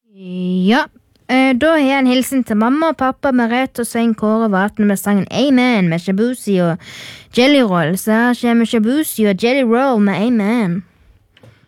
Ja, da har jeg en hilsen til mamma og pappa, Merete og Svein Kåre Vatne med sangen Amen med Shabuzi og Jelly Roll. Så her kommer Shabuzi og Jelly Roll med Amen.